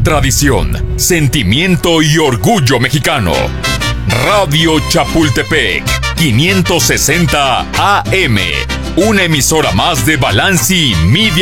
tradición, sentimiento y orgullo mexicano. Radio Chapultepec, 560 AM, una emisora más de Balanci Media.